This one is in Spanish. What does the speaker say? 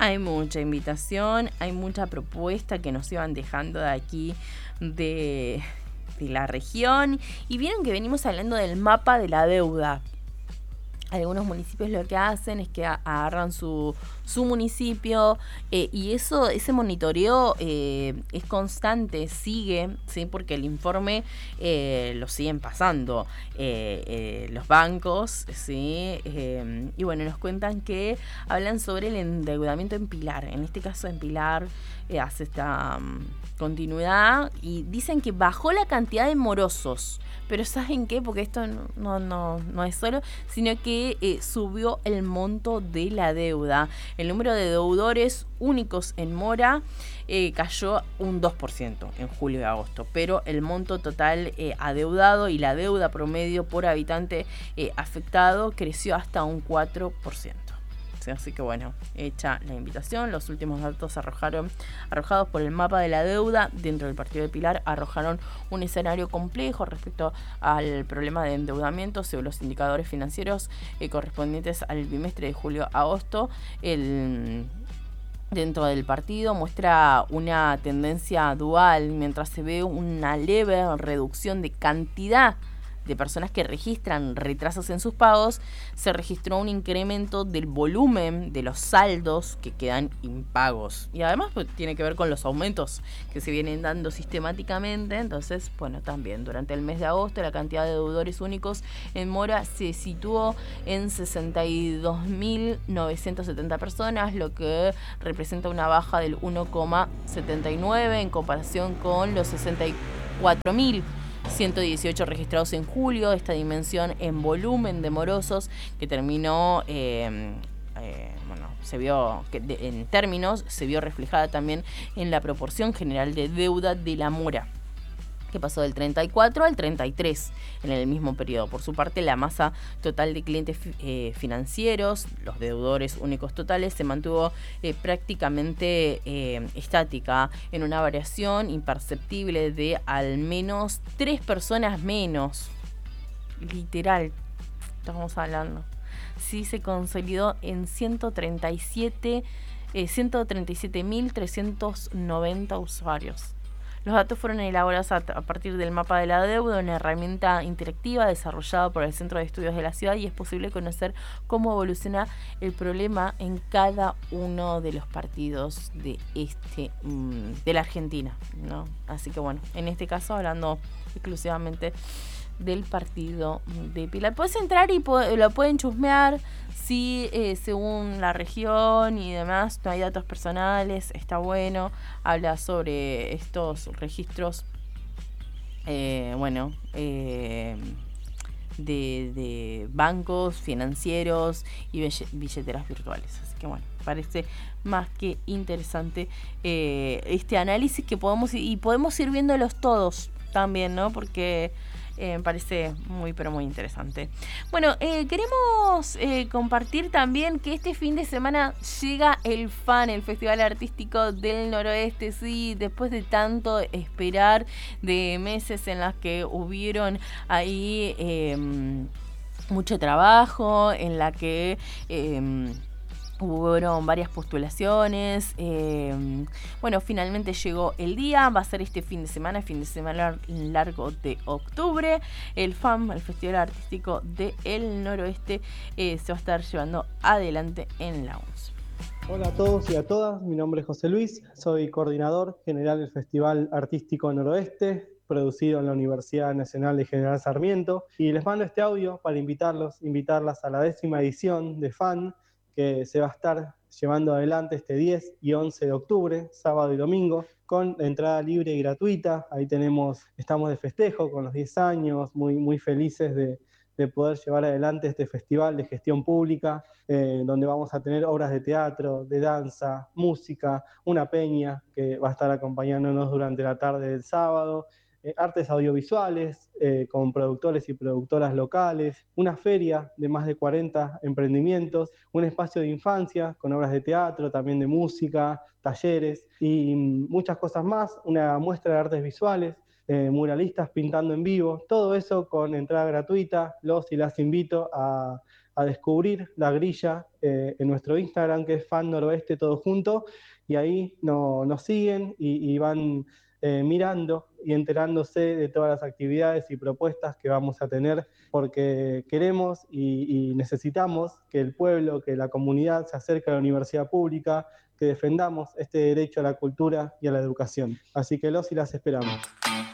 Hay mucha invitación, hay mucha propuesta que nos iban dejando de aquí, de la región. Y vieron que venimos hablando del mapa de la deuda. Algunos municipios lo que hacen es que agarran su municipio, y ese monitoreo es constante, sigue, ¿sí? Porque el informe lo siguen pasando los bancos, ¿sí? Y bueno, nos cuentan que hablan sobre el endeudamiento en Pilar. En este caso en Pilar hace esta continuidad y dicen que bajó la cantidad de morosos. Pero ¿saben qué? Porque esto no es solo, sino que subió el monto de la deuda. El número de deudores únicos en mora cayó un 2% en julio y agosto, pero el monto total adeudado y la deuda promedio por habitante afectado creció hasta un 4%. Así que bueno, hecha la invitación, los últimos datos arrojados por el mapa de la deuda dentro del partido de Pilar arrojaron un escenario complejo respecto al problema de endeudamiento según los indicadores financieros correspondientes al bimestre de julio-agosto. Dentro del partido muestra una tendencia dual, mientras se ve una leve reducción de cantidad de personas que registran retrasos en sus pagos, se registró un incremento del volumen de los saldos que quedan impagos. Y además pues, tiene que ver con los aumentos que se vienen dando sistemáticamente. Entonces, bueno, también durante el mes de agosto la cantidad de deudores únicos en mora se situó en 62.970 personas, lo que representa una baja del 1,79 en comparación con los 64.118 registrados en julio. Esta dimensión en volumen de morosos que terminó, se vio que en términos, se vio reflejada también en la proporción general de deuda de la mora, que pasó del 34 al 33 en el mismo periodo. Por su parte, la masa total de clientes financieros, los deudores únicos totales, se mantuvo prácticamente estática, en una variación imperceptible de al menos 3 personas menos. Literal, estamos hablando. Sí, se consolidó en 137.390 usuarios. Los datos fueron elaborados a partir del mapa de la deuda, una herramienta interactiva desarrollada por el Centro de Estudios de la Ciudad, y es posible conocer cómo evoluciona el problema en cada uno de los partidos de la Argentina, ¿no? Así que bueno, en este caso hablando exclusivamente del partido de Pilar. Puedes entrar y lo pueden chusmear, sí, según la región y demás, no hay datos personales, está bueno, habla sobre estos registros, de bancos, financieros y billeteras virtuales. Así que bueno, parece más que interesante este análisis que podemos ir viéndolos todos también, ¿no? Porque me parece muy, pero muy interesante. Bueno, queremos compartir también que este fin de semana llega el FAN, el Festival Artístico del Noroeste. Sí, después de tanto esperar, de meses en las que hubieron ahí mucho trabajo, en la que hubo varias postulaciones. Finalmente llegó el día. Va a ser este fin de semana largo de octubre. El FAM, el Festival Artístico del Noroeste, se va a estar llevando adelante en la UNS. Hola a todos y a todas, mi nombre es José Luis, soy coordinador general del Festival Artístico Noroeste, producido en la Universidad Nacional de General Sarmiento, y les mando este audio para invitarlas a la 10ª edición de FAN, que se va a estar llevando adelante este 10 y 11 de octubre, sábado y domingo, con entrada libre y gratuita. Ahí estamos de festejo con los 10 años, muy felices de poder llevar adelante este festival de gestión pública, donde vamos a tener obras de teatro, de danza, música, una peña que va a estar acompañándonos durante la tarde del sábado, artes audiovisuales con productores y productoras locales, una feria de más de 40 emprendimientos, un espacio de infancia con obras de teatro, también de música, talleres y muchas cosas más, una muestra de artes visuales, muralistas pintando en vivo, todo eso con entrada gratuita. Los y las invito a a descubrir la grilla en nuestro Instagram, que es Fan Noroeste todo junto, y ahí nos siguen y van mirando y enterándose de todas las actividades y propuestas que vamos a tener, porque queremos y necesitamos que el pueblo, que la comunidad se acerque a la universidad pública, que defendamos este derecho a la cultura y a la educación. Así que los y las esperamos.